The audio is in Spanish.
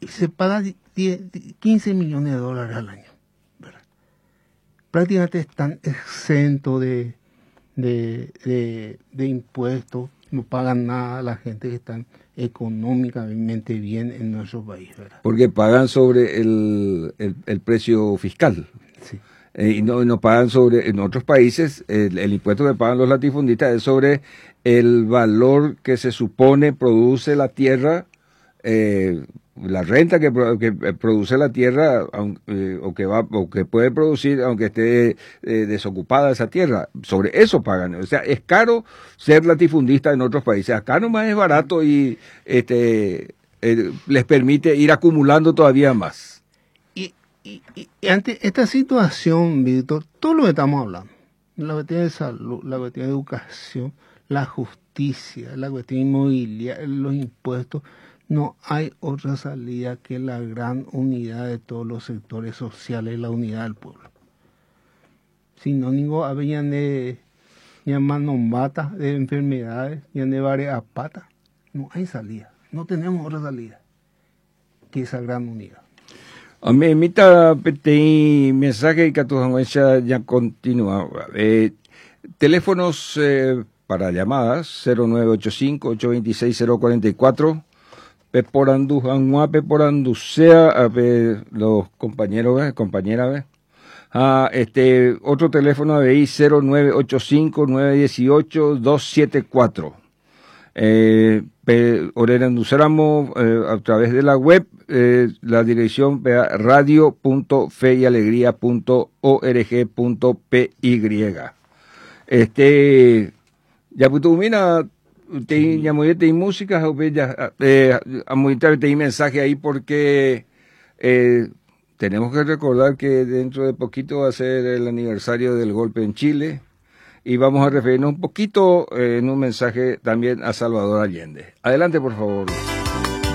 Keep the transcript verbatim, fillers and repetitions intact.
se paga diez, quince millones de dólares al año, ¿verdad? Prácticamente están exentos de, de, de, de impuestos, no pagan nada la gente que están económicamente bien en nuestro país, ¿verdad? Porque pagan sobre el, el, el precio fiscal. Sí. Eh, y no, no pagan sobre, en otros países, el, el impuesto que pagan los latifundistas es sobre el valor que se supone produce la tierra, eh, la renta que, que produce la tierra, eh, o que va, o que puede producir, aunque esté eh, desocupada esa tierra. Sobre eso pagan. O sea, es caro ser latifundista en otros países. Acá nomás es barato y este eh, les permite ir acumulando todavía más. Y, y, y, y ante esta situación, Víctor, todo lo que estamos hablando, la cuestión de salud, la cuestión de educación, la justicia, la cuestión inmobiliaria, los impuestos, no hay otra salida que la gran unidad de todos los sectores sociales, la unidad del pueblo. Sinónimo habían de llamanombatas, de enfermedades, y de varias patas. No hay salida, no tenemos otra salida que esa gran unidad. A mí, mita petei mensaje y que tu ya continúa. Eh, teléfonos eh, para llamadas cero nueve ocho cinco, ocho dos seis, cero cuatro cuatro. Peporandu, Anua, Peporandu, sea, a ver, los compañeros, ¿ves? Compañera, ¿ves? Ah, este, otro teléfono de ahí, cero nueve ocho cinco, nueve uno ocho, dos siete cuatro. Eh, Oreranduceramo, eh, a través de la web, eh, la dirección radio punto fe y alegría punto org punto p y. Este, ya pues tú mira, te llamó te música, ya, eh, a muy te mensaje ahí porque, eh, tenemos que recordar que dentro de poquito va a ser el aniversario del golpe en Chile. Y vamos a referirnos un poquito eh, en un mensaje también a Salvador Allende. Adelante, por favor.